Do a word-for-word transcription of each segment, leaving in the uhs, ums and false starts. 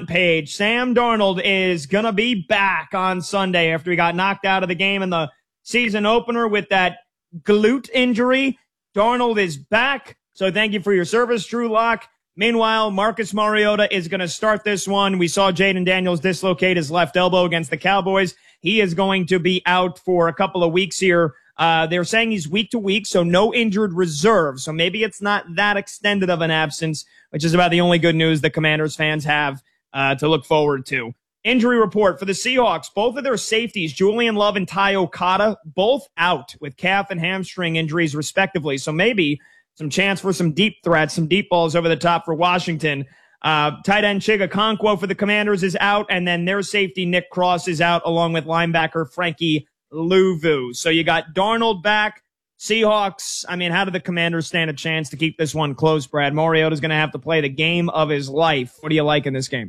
front page. Sam Darnold is going to be back on Sunday after he got knocked out of the game in the season opener with that glute injury. Darnold is back, so thank you for your service, Drew Lock. Meanwhile, Marcus Mariota is going to start this one. We saw Jaden Daniels dislocate his left elbow against the Cowboys. He is going to be out for a couple of weeks here. Uh, they're saying he's week to week, so no injured reserve. So maybe it's not that extended of an absence, which is about the only good news the Commanders fans have uh, to look forward to. Injury report for the Seahawks. Both of their safeties, Julian Love and Ty Okada, both out with calf and hamstring injuries respectively. So maybe some chance for some deep threats, some deep balls over the top for Washington. Uh, tight end Chiga Okonkwo for the Commanders is out, and then their safety Nick Cross is out along with linebacker Frankie Louvu. So you got Darnold back. Seahawks, I mean, how do the Commanders stand a chance to keep this one close, Brad? Mariota's going to have to play the game of his life. What do you like in this game?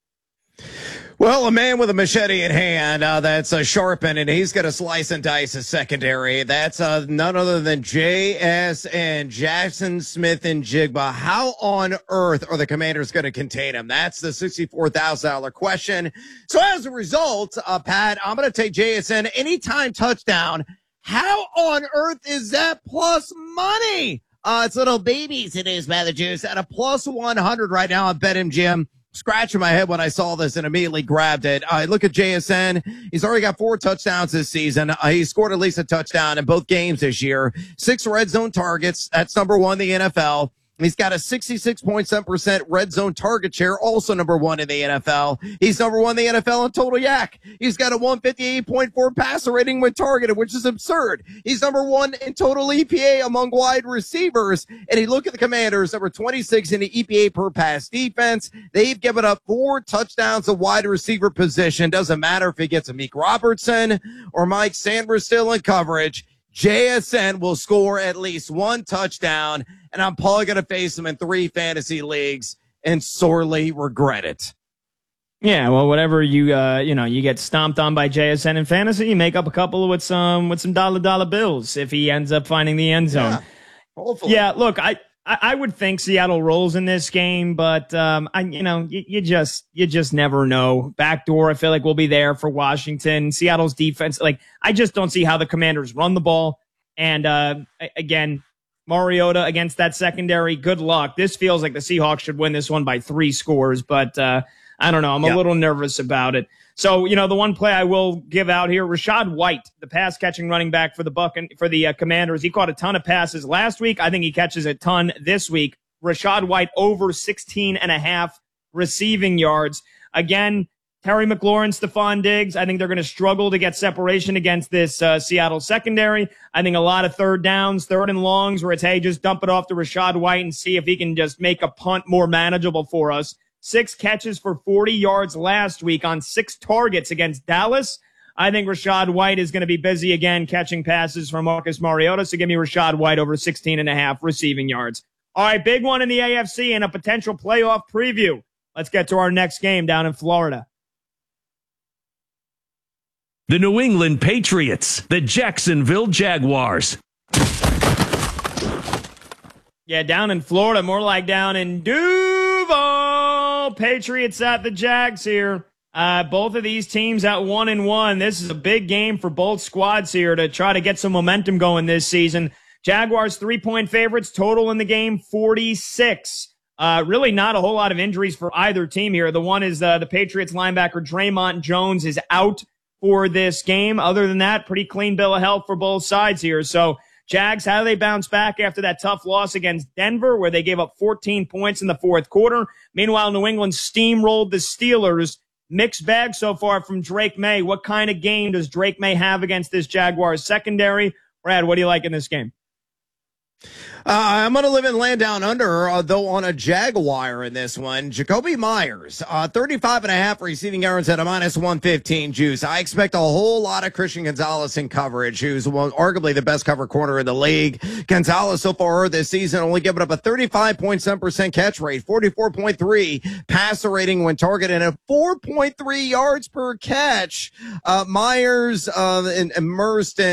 Well, a man with a machete in hand uh, that's uh, sharpened, and he's going to slice and dice his secondary. That's uh, none other than J S and Jackson Smith and Jigba. How on earth are the Commanders going to contain him? That's the sixty-four thousand dollars question. So as a result, uh, Pat, I'm going to take J S N anytime touchdown. How on earth is that plus money? Uh, it's little babies it is, by the juice, at a plus one hundred right now on BetMGM. Scratching my head when I saw this and immediately grabbed it. I uh, look at J S N. He's already got four touchdowns this season. Uh, he scored at least a touchdown in both games this year. Six red zone targets. That's number one in the N F L. He's got a sixty-six point seven percent red zone target share, also number one in the N F L. He's number one in the N F L in total yak. He's got a one fifty-eight point four passer rating when targeted, which is absurd. He's number one in total E P A among wide receivers. And you look at the Commanders, number twenty-six in the E P A per pass defense. They've given up four touchdowns at wide receiver position. Doesn't matter if he gets a Meek Robertson or Mike Sanders still in coverage. J S N will score at least one touchdown, and I'm probably going to face him in three fantasy leagues and sorely regret it. Yeah, well, whatever you, uh, you know, you get stomped on by J S N in fantasy, you make up a couple with some, with some dollar dollar bills if he ends up finding the end zone. Yeah, hopefully. Yeah, look, I, I, I would think Seattle rolls in this game, but, um, I, you know, you, you just, you just never know. Backdoor, I feel like we'll be there for Washington. Seattle's defense, like, I just don't see how the Commanders run the ball. And, uh, again, Mariota against that secondary, good luck. This feels like the Seahawks should win this one by three scores, but, uh, I don't know. I'm a yep. little nervous about it. So, you know, the one play I will give out here, Rachaad White, the pass catching running back for the Buck for the uh, Commanders. He caught a ton of passes last week. I think he catches a ton this week. Rachaad White over sixteen and a half receiving yards. Again, Terry McLaurin, Stephon Diggs, I think they're going to struggle to get separation against this uh, Seattle secondary. I think a lot of third downs, third and longs where it's, hey, just dump it off to Rachaad White and see if he can just make a punt more manageable for us. Six catches for forty yards last week on six targets against Dallas. I think Rachaad White is going to be busy again catching passes from Marcus Mariota. So give me Rachaad White over sixteen and a half receiving yards. All right, big one in the A F C and a potential playoff preview. Let's get to our next game down in Florida. The New England Patriots, the Jacksonville Jaguars. Yeah, down in Florida, more like down in Duval. Patriots at the Jags here. Uh, both of these teams at one and one. This is a big game for both squads here to try to get some momentum going this season. Jaguars three-point favorites, total in the game forty-six. Uh, really not a whole lot of injuries for either team here. The one is uh, the Patriots linebacker Draymond Jones is out for this game. Other than that, pretty clean bill of health for both sides here. So Jags, how do they bounce back after that tough loss against Denver where they gave up fourteen points in the fourth quarter? Meanwhile, New England steamrolled the Steelers. Mixed bag so far from Drake May. What kind of game does Drake May have against this Jaguars secondary? Brad, what do you like in this game? Uh, I'm going to live in land down under, uh, though, on a Jaguar in this one. Jacoby Myers, uh, thirty-five and a half receiving yards at a minus one fifteen juice. I expect a whole lot of Christian Gonzalez in coverage, who's well, arguably the best cover corner in the league. Gonzalez so far this season only giving up a thirty-five point seven percent catch rate, forty-four point three passer rating when targeted, and four point three yards per catch. Uh, Myers, uh, and, immersed in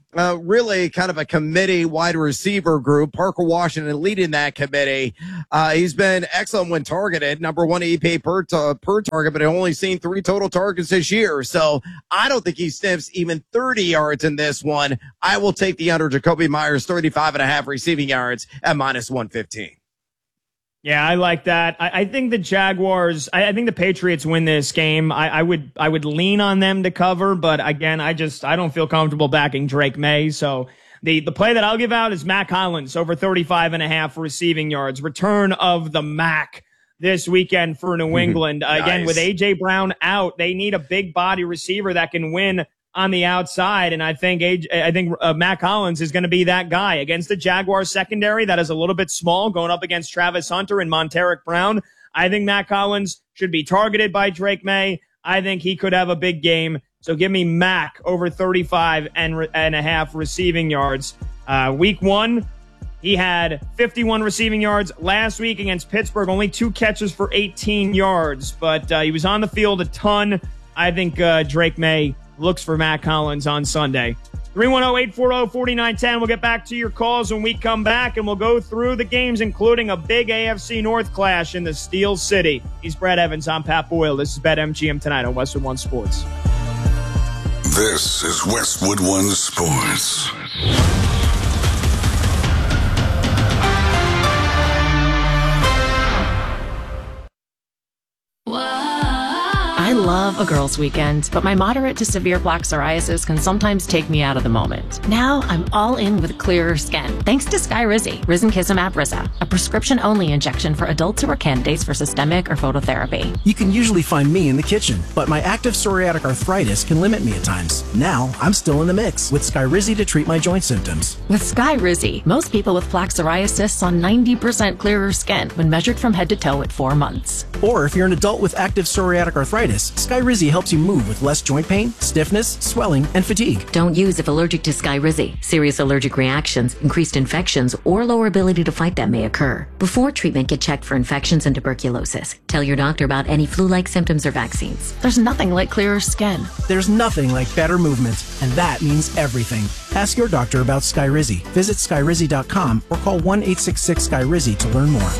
uh, really kind of a committee wide receiver group. Parker Washington leading that committee. Uh, he's been excellent when targeted, number one E P A per, t- per target, but only seen three total targets this year. So I don't think he sniffs even thirty yards in this one. I will take the under Jacoby Myers, thirty-five and a half receiving yards at minus one fifteen. Yeah, I like that. I, I think the Jaguars, I, I think the Patriots win this game. I, I would, I would lean on them to cover, but again, I just, I don't feel comfortable backing Drake May. So the, the play that I'll give out is Mac Hollins over thirty-five and a half receiving yards. Return of the Mac this weekend for New England. Nice. Again, with A J Brown out, they need a big body receiver that can win on the outside, and I think I think uh, Mac Hollins is going to be that guy against the Jaguars secondary that is a little bit small, going up against Travis Hunter and Monteric Brown. I think Mac Hollins should be targeted by Drake May. I think he could have a big game. So give me Mac over thirty-five and, re- and a half receiving yards. Uh, week one, he had fifty-one receiving yards. Last week against Pittsburgh, only two catches for eighteen yards, but uh, he was on the field a ton. I think uh, Drake May looks for Mac Hollins on Sunday. three one zero, eight four zero, four nine one zero. We'll get back to your calls when we come back, and we'll go through the games, including a big A F C North clash in the Steel City. He's Brett Evans. I'm Pat Boyle. This is BetMGM tonight on Westwood One Sports. This is Westwood One Sports. I love a girls' weekend, but my moderate to severe plaque psoriasis can sometimes take me out of the moment. Now I'm all in with clearer skin, thanks to Skyrizi, Risankizumab Risa, a prescription-only injection for adults who are candidates for systemic or phototherapy. You can usually find me in the kitchen, but my active psoriatic arthritis can limit me at times. Now I'm still in the mix with Skyrizi to treat my joint symptoms. With Skyrizi, most people with plaque psoriasis saw ninety percent clearer skin when measured from head to toe at four months. Or if you're an adult with active psoriatic arthritis, Skyrizi helps you move with less joint pain, stiffness, swelling, and fatigue. Don't use if allergic to Skyrizi. Serious allergic reactions, increased infections, or lower ability to fight them may occur. Before treatment, get checked for infections and tuberculosis. Tell your doctor about any flu-like symptoms or vaccines. There's nothing like clearer skin. There's nothing like better movement, and that means everything. Ask your doctor about Skyrizi. Visit Skyrizi dot com or call one eight six six Skyrizi to learn more.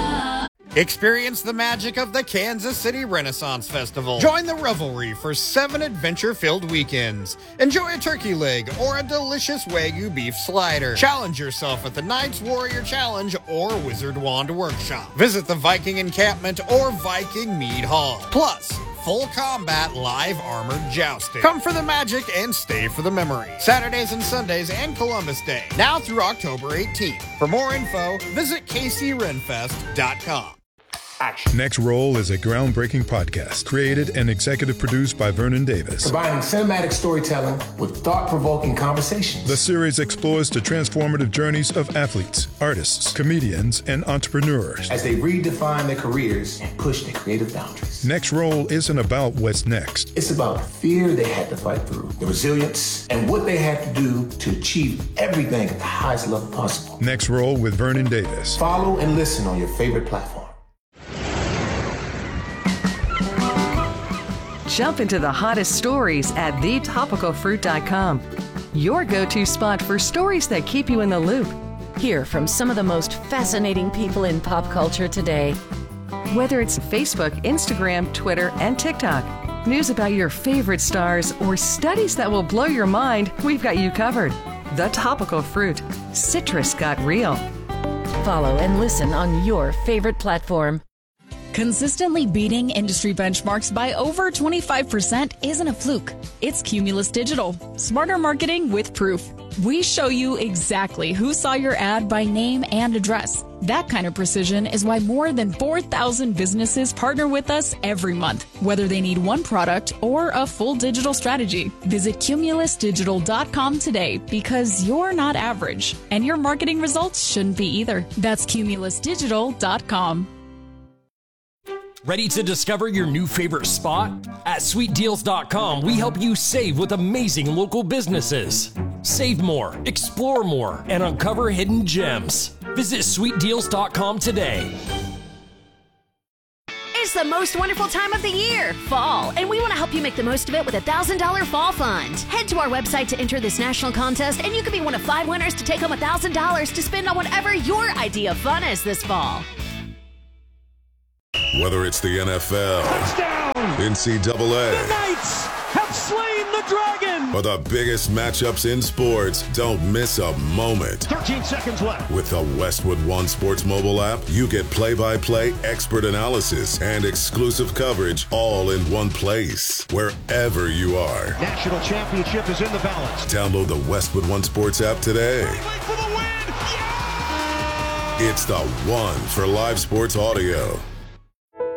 Experience the magic of the Kansas City Renaissance Festival. Join the revelry for seven adventure-filled weekends. Enjoy a turkey leg or a delicious Wagyu beef slider. Challenge yourself at the Knights Warrior Challenge or Wizard Wand Workshop. Visit the Viking Encampment or Viking Mead Hall. Plus, full combat live armored jousting. Come for the magic and stay for the memory. Saturdays and Sundays and Columbus Day. Now through October eighteenth. For more info, visit K C Renfest dot com. Action. Next Roll is a groundbreaking podcast created and executive produced by Vernon Davis. Combining cinematic storytelling with thought-provoking conversations. The series explores the transformative journeys of athletes, artists, comedians, and entrepreneurs as they redefine their careers and push their creative boundaries. Next Roll isn't about what's next. It's about the fear they had to fight through, the resilience, and what they had to do to achieve everything at the highest level possible. Next Roll with Vernon Davis. Follow and listen on your favorite platform. Jump into the hottest stories at the topical fruit dot com. Your go-to spot for stories that keep you in the loop. Hear from some of the most fascinating people in pop culture today. Whether it's Facebook, Instagram, Twitter, and TikTok, news about your favorite stars, or studies that will blow your mind, we've got you covered. The Topical Fruit. Citrus got real. Follow and listen on your favorite platform. Consistently beating industry benchmarks by over twenty-five percent isn't a fluke. It's Cumulus Digital. Smarter marketing with proof. We show you exactly who saw your ad by name and address. That kind of precision is why more than four thousand businesses partner with us every month, whether they need one product or a full digital strategy. Visit Cumulus Digital dot com today because you're not average, and your marketing results shouldn't be either. That's Cumulus Digital dot com. Ready to discover your new favorite spot? At Sweet Deals dot com, we help you save with amazing local businesses. Save more, explore more, and uncover hidden gems. Visit Sweet Deals dot com today. It's It's the most wonderful time of the year, fall, and we want to help you make the most of it with a one thousand dollars Fall Fund. Head to our website to enter this national contest, and you could be one of five winners to take home one thousand dollars to spend on whatever your idea of fun is this fall. Whether it's the N F L, touchdown, N C double A, the Knights have slain the dragon, or the biggest matchups in sports, don't miss a moment. thirteen seconds left. With the Westwood One Sports mobile app, you get play-by-play, expert analysis, and exclusive coverage all in one place, wherever you are. National championship is in the balance. Download the Westwood One Sports app today. For the win. Yeah! It's the one for live sports audio.